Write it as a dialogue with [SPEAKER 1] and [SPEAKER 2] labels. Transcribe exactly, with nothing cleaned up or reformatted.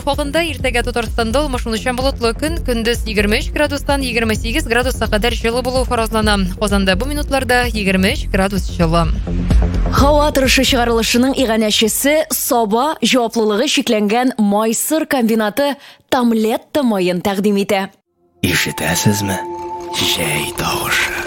[SPEAKER 1] хакында иртәгә Татарстанда алмашынучан болытлы көн, көндез егерме өч градустан егерме сигез градуска кадәр җылы булу фаразлана. Казанда бу минутларда егерме өч градус җылы.
[SPEAKER 2] Һава торышы чыгарылышының иганәчесе Саба җаваплылыгы шикләнгән майсыр комбинаты Тамлетта майын тәкъдим итә.
[SPEAKER 3] Ишетәсезме? Җәй тавышы.